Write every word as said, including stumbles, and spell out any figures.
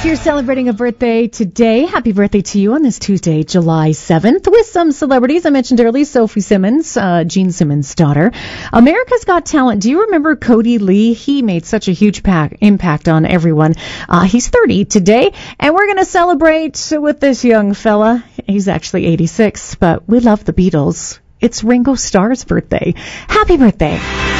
If you're celebrating a birthday today, happy birthday to you on this Tuesday, July seventh, with some celebrities. I mentioned earlier, Sophie Simmons, uh, Gene Simmons' daughter. America's Got Talent. Do you remember Cody Lee? He made such a huge pack, impact on everyone. Uh, he's thirty today, and we're going to celebrate with this young fella. He's actually eighty-six, but we love the Beatles. It's Ringo Starr's birthday. Happy birthday.